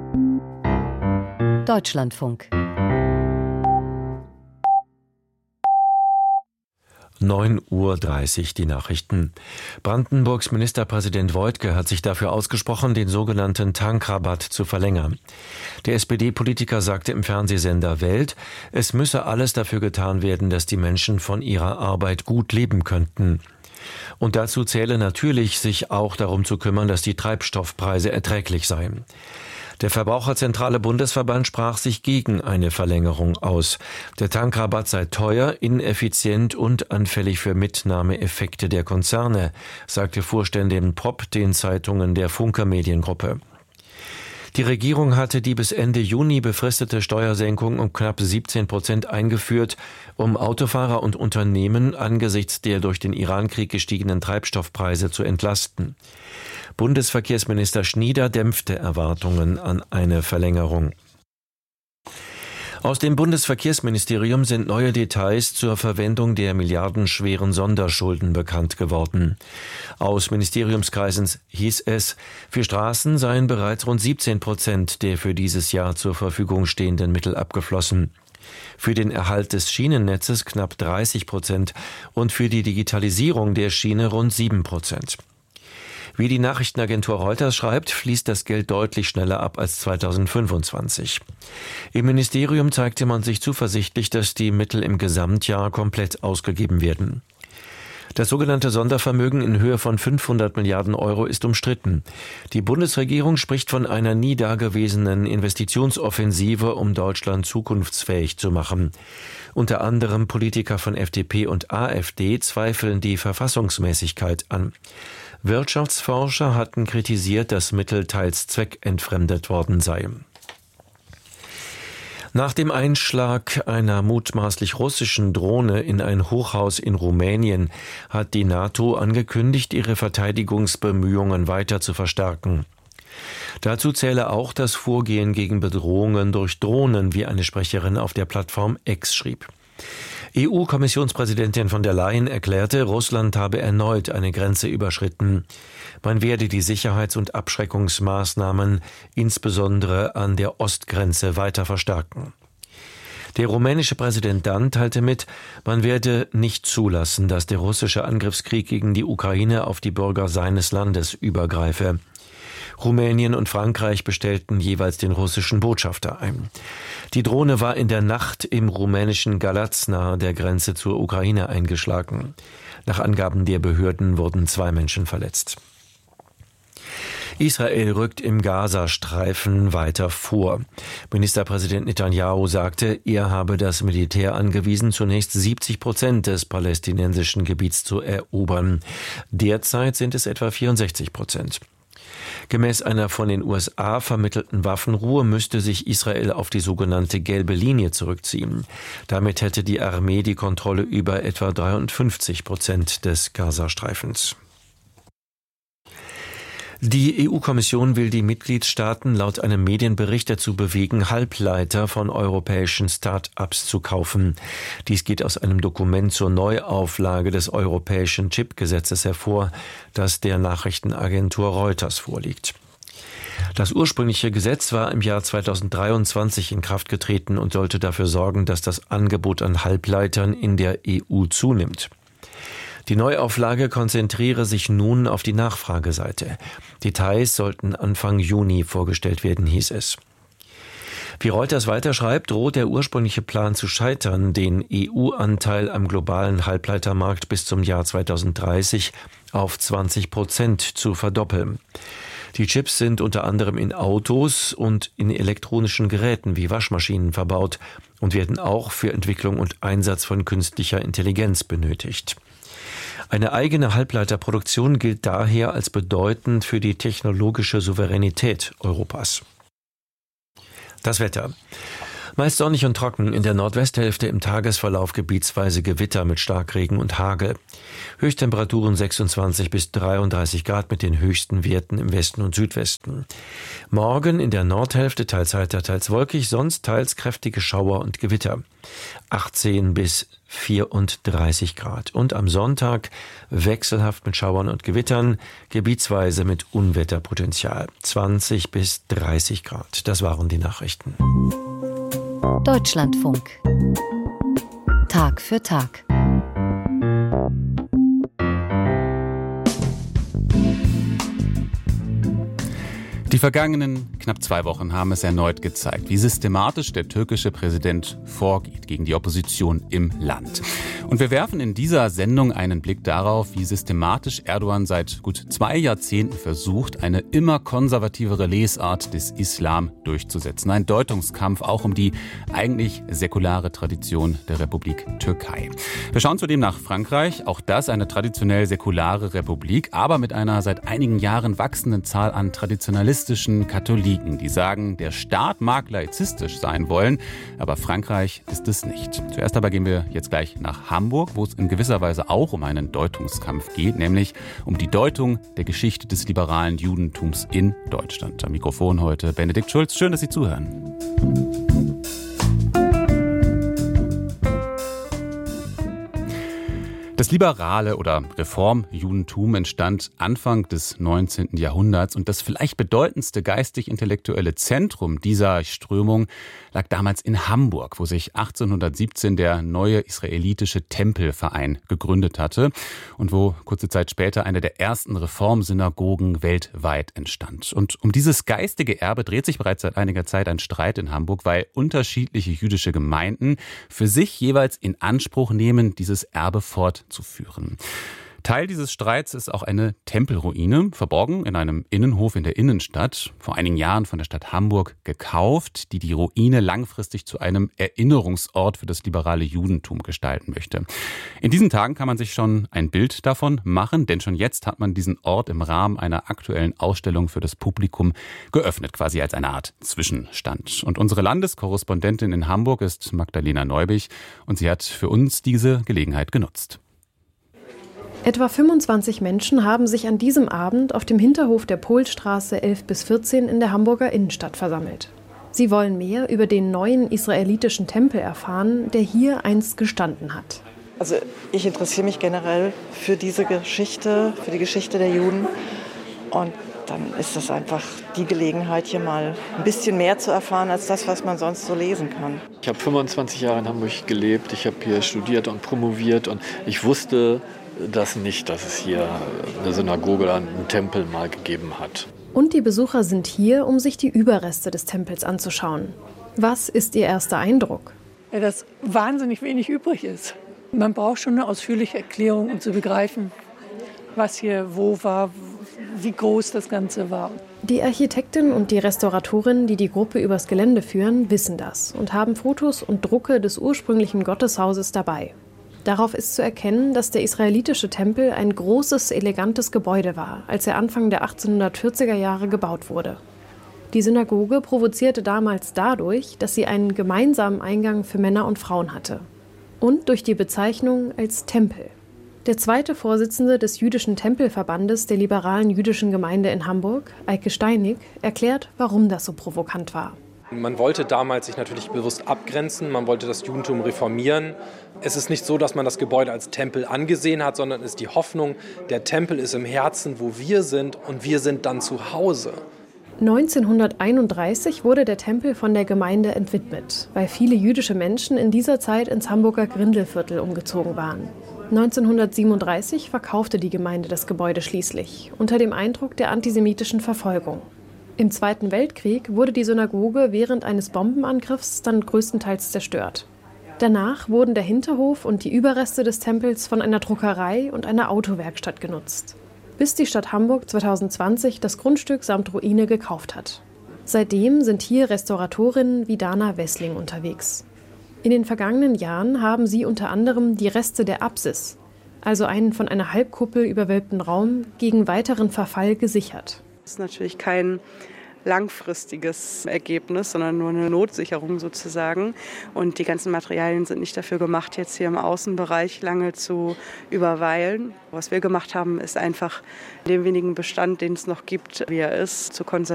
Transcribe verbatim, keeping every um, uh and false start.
Deutschlandfunk. neun Uhr dreißig, die Nachrichten. Brandenburgs Ministerpräsident Woidke hat sich dafür ausgesprochen, den sogenannten Tankrabatt zu verlängern. Der S P D-Politiker sagte im Fernsehsender Welt, es müsse alles dafür getan werden, dass die Menschen von ihrer Arbeit gut leben könnten. Und dazu zähle natürlich, sich auch darum zu kümmern, dass die Treibstoffpreise erträglich seien. Der Verbraucherzentrale Bundesverband sprach sich gegen eine Verlängerung aus. Der Tankrabatt sei teuer, ineffizient und anfällig für Mitnahmeeffekte der Konzerne, sagte Vorständin Popp den Zeitungen der Funke Mediengruppe. Die Regierung hatte die bis Ende Juni befristete Steuersenkung um knapp siebzehn Prozent eingeführt, um Autofahrer und Unternehmen angesichts der durch den Irankrieg gestiegenen Treibstoffpreise zu entlasten. Bundesverkehrsminister Schnieder dämpfte Erwartungen an eine Verlängerung. Aus dem Bundesverkehrsministerium sind neue Details zur Verwendung der milliardenschweren Sonderschulden bekannt geworden. Aus Ministeriumskreisen hieß es, für Straßen seien bereits rund siebzehn Prozent der für dieses Jahr zur Verfügung stehenden Mittel abgeflossen. Für den Erhalt des Schienennetzes knapp dreißig Prozent und für die Digitalisierung der Schiene rund sieben Prozent. Wie die Nachrichtenagentur Reuters schreibt, fließt das Geld deutlich schneller ab als zweitausendfünfundzwanzig. Im Ministerium zeigte man sich zuversichtlich, dass die Mittel im Gesamtjahr komplett ausgegeben werden. Das sogenannte Sondervermögen in Höhe von fünfhundert Milliarden Euro ist umstritten. Die Bundesregierung spricht von einer nie dagewesenen Investitionsoffensive, um Deutschland zukunftsfähig zu machen. Unter anderem Politiker von F D P und AfD zweifeln die Verfassungsmäßigkeit an. Wirtschaftsforscher hatten kritisiert, dass Mittel teils zweckentfremdet worden seien. Nach dem Einschlag einer mutmaßlich russischen Drohne in ein Hochhaus in Rumänien hat die NATO angekündigt, ihre Verteidigungsbemühungen weiter zu verstärken. Dazu zähle auch das Vorgehen gegen Bedrohungen durch Drohnen, wie eine Sprecherin auf der Plattform X schrieb. E U-Kommissionspräsidentin von der Leyen erklärte, Russland habe erneut eine Grenze überschritten. Man werde die Sicherheits- und Abschreckungsmaßnahmen insbesondere an der Ostgrenze weiter verstärken. Der rumänische Präsident dann teilte mit, man werde nicht zulassen, dass der russische Angriffskrieg gegen die Ukraine auf die Bürger seines Landes übergreife. Rumänien und Frankreich bestellten jeweils den russischen Botschafter ein. Die Drohne war in der Nacht im rumänischen Galați nahe der Grenze zur Ukraine eingeschlagen. Nach Angaben der Behörden wurden zwei Menschen verletzt. Israel rückt im Gazastreifen weiter vor. Ministerpräsident Netanyahu sagte, er habe das Militär angewiesen, zunächst siebzig Prozent des palästinensischen Gebiets zu erobern. Derzeit sind es etwa vierundsechzig Prozent. Gemäß einer von den U S A vermittelten Waffenruhe müsste sich Israel auf die sogenannte gelbe Linie zurückziehen. Damit hätte die Armee die Kontrolle über etwa dreiundfünfzig Prozent des Gazastreifens. Die E U-Kommission will die Mitgliedstaaten laut einem Medienbericht dazu bewegen, Halbleiter von europäischen Start-ups zu kaufen. Dies geht aus einem Dokument zur Neuauflage des europäischen Chipgesetzes hervor, das der Nachrichtenagentur Reuters vorliegt. Das ursprüngliche Gesetz war im Jahr zweitausenddreiundzwanzig in Kraft getreten und sollte dafür sorgen, dass das Angebot an Halbleitern in der E U zunimmt. Die Neuauflage konzentriere sich nun auf die Nachfrageseite. Details sollten Anfang Juni vorgestellt werden, hieß es. Wie Reuters weiterschreibt, droht der ursprüngliche Plan zu scheitern, den E U-Anteil am globalen Halbleitermarkt bis zum Jahr zweitausenddreißig auf zwanzig Prozent zu verdoppeln. Die Chips sind unter anderem in Autos und in elektronischen Geräten wie Waschmaschinen verbaut und werden auch für Entwicklung und Einsatz von künstlicher Intelligenz benötigt. Eine eigene Halbleiterproduktion gilt daher als bedeutend für die technologische Souveränität Europas. Das Wetter. Meist sonnig und trocken, in der Nordwesthälfte im Tagesverlauf gebietsweise Gewitter mit Starkregen und Hagel. Höchsttemperaturen sechsundzwanzig bis dreiunddreißig Grad mit den höchsten Werten im Westen und Südwesten. Morgen in der Nordhälfte teils heiter, teils wolkig, sonst teils kräftige Schauer und Gewitter. achtzehn bis vierunddreißig Grad. Und am Sonntag wechselhaft mit Schauern und Gewittern, gebietsweise mit Unwetterpotenzial. zwanzig bis dreißig Grad. Das waren die Nachrichten. Deutschlandfunk. Tag für Tag. Die vergangenen knapp zwei Wochen haben es erneut gezeigt, wie systematisch der türkische Präsident vorgeht gegen die Opposition im Land. Und wir werfen in dieser Sendung einen Blick darauf, wie systematisch Erdogan seit gut zwei Jahrzehnten versucht, eine immer konservativere Lesart des Islam durchzusetzen. Ein Deutungskampf auch um die eigentlich säkulare Tradition der Republik Türkei. Wir schauen zudem nach Frankreich, auch das eine traditionell säkulare Republik, aber mit einer seit einigen Jahren wachsenden Zahl an Traditionalisten Katholiken, die sagen, der Staat mag laizistisch sein wollen, aber Frankreich ist es nicht. Zuerst aber gehen wir jetzt gleich nach Hamburg, wo es in gewisser Weise auch um einen Deutungskampf geht, nämlich um die Deutung der Geschichte des liberalen Judentums in Deutschland. Am Mikrofon heute Benedikt Schulz. Schön, dass Sie zuhören. Das liberale oder Reformjudentum entstand Anfang des neunzehnten Jahrhunderts und das vielleicht bedeutendste geistig-intellektuelle Zentrum dieser Strömung lag damals in Hamburg, wo sich achtzehnhundertsiebzehn der neue israelitische Tempelverein gegründet hatte und wo kurze Zeit später eine der ersten Reformsynagogen weltweit entstand. Und um dieses geistige Erbe dreht sich bereits seit einiger Zeit ein Streit in Hamburg, weil unterschiedliche jüdische Gemeinden für sich jeweils in Anspruch nehmen, dieses Erbe fortzuführen. zu führen. Teil dieses Streits ist auch eine Tempelruine, verborgen in einem Innenhof in der Innenstadt, vor einigen Jahren von der Stadt Hamburg gekauft, die die Ruine langfristig zu einem Erinnerungsort für das liberale Judentum gestalten möchte. In diesen Tagen kann man sich schon ein Bild davon machen, denn schon jetzt hat man diesen Ort im Rahmen einer aktuellen Ausstellung für das Publikum geöffnet, quasi als eine Art Zwischenstand. Und unsere Landeskorrespondentin in Hamburg ist Magdalena Neubich und sie hat für uns diese Gelegenheit genutzt. Etwa fünfundzwanzig Menschen haben sich an diesem Abend auf dem Hinterhof der Pohlstraße elf bis vierzehn in der Hamburger Innenstadt versammelt. Sie wollen mehr über den neuen israelitischen Tempel erfahren, der hier einst gestanden hat. Also ich interessiere mich generell für diese Geschichte, für die Geschichte der Juden. Und dann ist das einfach die Gelegenheit, hier mal ein bisschen mehr zu erfahren, als das, was man sonst so lesen kann. Ich habe fünfundzwanzig Jahre in Hamburg gelebt, ich habe hier studiert und promoviert und ich wusste das nicht, dass es hier eine Synagoge oder einen Tempel mal gegeben hat. Und die Besucher sind hier, um sich die Überreste des Tempels anzuschauen. Was ist Ihr erster Eindruck? Ja, dass wahnsinnig wenig übrig ist. Man braucht schon eine ausführliche Erklärung, um zu begreifen, was hier wo war, wie groß das Ganze war. Die Architektin und die Restauratorin, die die Gruppe übers Gelände führen, wissen das und haben Fotos und Drucke des ursprünglichen Gotteshauses dabei. Darauf ist zu erkennen, dass der israelitische Tempel ein großes, elegantes Gebäude war, als er Anfang der achtzehnhundertvierziger Jahre gebaut wurde. Die Synagoge provozierte damals dadurch, dass sie einen gemeinsamen Eingang für Männer und Frauen hatte. Und durch die Bezeichnung als Tempel. Der zweite Vorsitzende des Jüdischen Tempelverbandes der liberalen jüdischen Gemeinde in Hamburg, Eike Steinig, erklärt, warum das so provokant war. Man wollte damals sich natürlich bewusst abgrenzen, man wollte das Judentum reformieren. Es ist nicht so, dass man das Gebäude als Tempel angesehen hat, sondern es ist die Hoffnung, der Tempel ist im Herzen, wo wir sind und wir sind dann zu Hause. neunzehnhunderteinunddreißig wurde der Tempel von der Gemeinde entwidmet, weil viele jüdische Menschen in dieser Zeit ins Hamburger Grindelviertel umgezogen waren. neunzehnhundertsiebenunddreißig verkaufte die Gemeinde das Gebäude schließlich, unter dem Eindruck der antisemitischen Verfolgung. Im Zweiten Weltkrieg wurde die Synagoge während eines Bombenangriffs dann größtenteils zerstört. Danach wurden der Hinterhof und die Überreste des Tempels von einer Druckerei und einer Autowerkstatt genutzt, bis die Stadt Hamburg zweitausendzwanzig das Grundstück samt Ruine gekauft hat. Seitdem sind hier Restauratorinnen wie Dana Wessling unterwegs. In den vergangenen Jahren haben sie unter anderem die Reste der Apsis, also einen von einer Halbkuppel überwölbten Raum, gegen weiteren Verfall gesichert. Das ist natürlich kein langfristiges Ergebnis, sondern nur eine Notsicherung sozusagen. Und die ganzen Materialien sind nicht dafür gemacht, jetzt hier im Außenbereich lange zu überweilen. Was wir gemacht haben, ist einfach den wenigen Bestand, den es noch gibt, wie er ist, zu konservieren.